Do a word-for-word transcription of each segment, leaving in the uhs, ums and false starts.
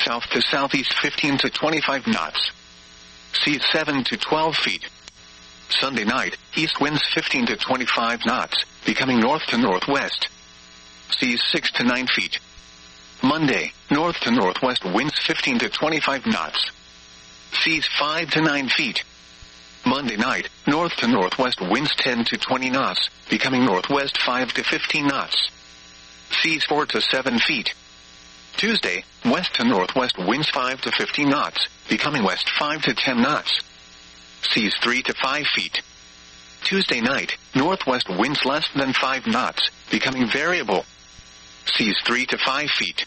south to southeast fifteen to twenty-five knots. Seas seven to twelve feet. Sunday night, east winds fifteen to twenty-five knots, becoming north to northwest. Seas six to nine feet. Monday, north to northwest winds fifteen to twenty-five knots. Seas five to nine feet. Monday night, north to northwest winds ten to twenty knots, becoming northwest five to fifteen knots. Seas four to seven feet. Tuesday, west to northwest winds five to fifteen knots, becoming west five to ten knots. Seas three to five feet. Tuesday night, northwest winds less than five knots, becoming variable. Seas three to five feet.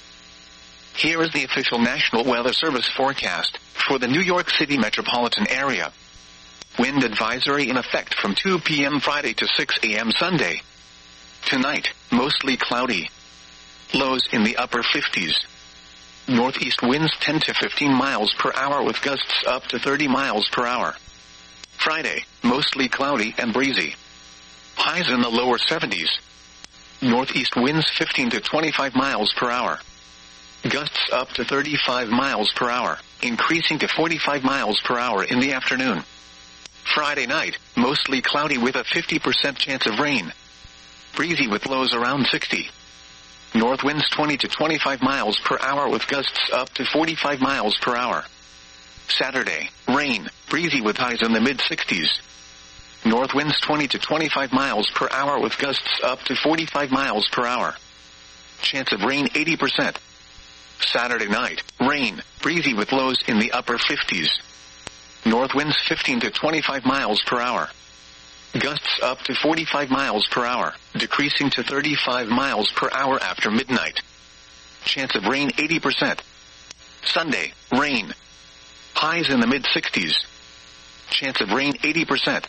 Here is the official National Weather Service forecast for the New York City metropolitan area. Wind advisory in effect from two p m Friday to six a m Sunday. Tonight, mostly cloudy. Lows in the upper fifties. Northeast winds ten to fifteen miles per hour with gusts up to thirty miles per hour. Friday, mostly cloudy and breezy. Highs in the lower seventies. Northeast winds fifteen to twenty-five miles per hour. Gusts up to thirty-five miles per hour, increasing to forty-five miles per hour in the afternoon. Friday night, mostly cloudy with a fifty percent chance of rain. Breezy with lows around sixty. North winds twenty to twenty-five miles per hour with gusts up to forty-five miles per hour. Saturday, rain, breezy with highs in the mid-sixties. North winds twenty to twenty-five miles per hour with gusts up to forty-five miles per hour. Chance of rain eighty percent. Saturday night, rain, breezy with lows in the upper fifties. North winds fifteen to twenty-five miles per hour. Gusts up to forty-five miles per hour, decreasing to thirty-five miles per hour after midnight. Chance of rain eighty percent. Sunday, rain. Highs in the mid-sixties. Chance of rain eighty percent.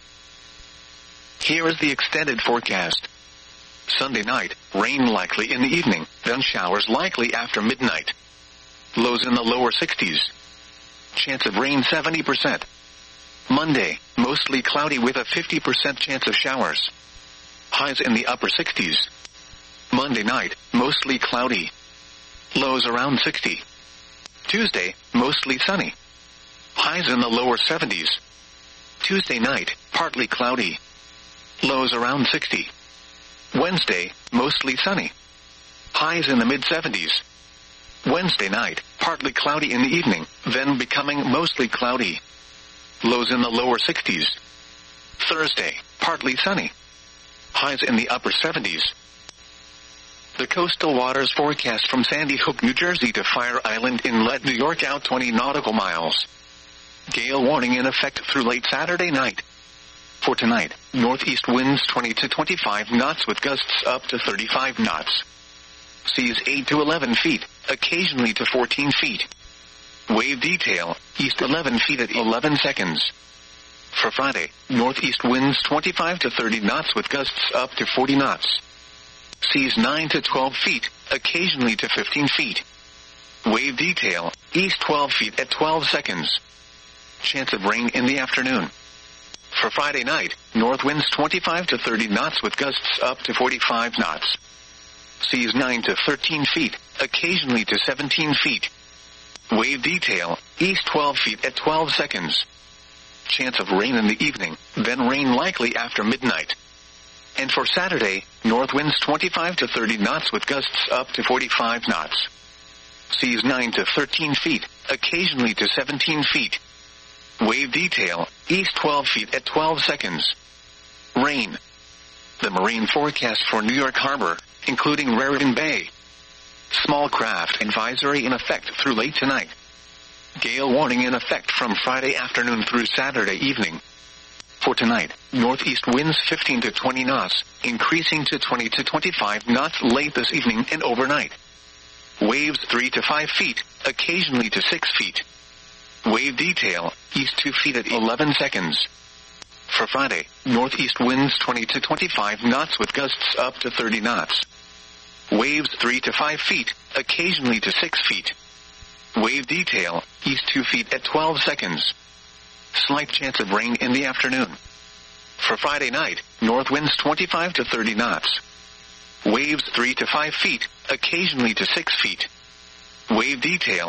Here is the extended forecast. Sunday night, rain likely in the evening, then showers likely after midnight. Lows in the lower sixties. Chance of rain seventy percent. Monday, mostly cloudy with a fifty percent chance of showers. Highs in the upper sixties. Monday night, mostly cloudy. Lows around sixty. Tuesday, mostly sunny. Highs in the lower seventies. Tuesday night, partly cloudy. Lows around sixty. Wednesday, mostly sunny. Highs in the mid-seventies. Wednesday night, partly cloudy in the evening, then becoming mostly cloudy. Lows in the lower sixties. Thursday, partly sunny. Highs in the upper seventies. The coastal waters forecast from Sandy Hook, New Jersey to Fire Island Inlet, New York out twenty nautical miles. Gale warning in effect through late Saturday night. For tonight, northeast winds twenty to twenty-five knots with gusts up to thirty-five knots. Seas eight to eleven feet, occasionally to fourteen feet. Wave detail, east eleven feet at eleven seconds. For Friday, northeast winds twenty-five to thirty knots with gusts up to forty knots. Seas nine to twelve feet, occasionally to fifteen feet. Wave detail, east twelve feet at twelve seconds. Chance of rain in the afternoon. For Friday night, north winds twenty-five to thirty knots with gusts up to forty-five knots. Seas nine to thirteen feet, occasionally to seventeen feet. Wave detail, east twelve feet at twelve seconds. Chance of rain in the evening, then rain likely after midnight. And for Saturday, north winds twenty-five to thirty knots with gusts up to forty-five knots. Seas nine to thirteen feet, occasionally to seventeen feet. Wave detail, east twelve feet at twelve seconds. Rain. The marine forecast for New York Harbor, including Raritan Bay. Small craft advisory in effect through late tonight. Gale warning in effect from Friday afternoon through Saturday evening. For tonight, northeast winds fifteen to twenty knots, increasing to twenty to twenty-five knots late this evening and overnight. Waves three to five feet, occasionally to six feet. Wave detail, east two feet at eleven seconds. For Friday, northeast winds twenty to twenty-five knots with gusts up to thirty knots. Waves three to five feet, occasionally to six feet. Wave detail, east two feet at twelve seconds. Slight chance of rain in the afternoon. For Friday night, north winds twenty-five to thirty knots. Waves three to five feet, occasionally to six feet. Wave detail,